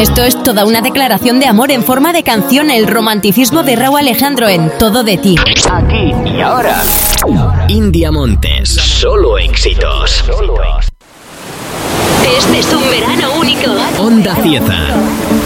Esto es toda una declaración de amor en forma de canción, el romanticismo de Rauw Alejandro en Todo de ti. Aquí y ahora, India Montes, solo éxitos. Este es un verano único. Onda Cieza.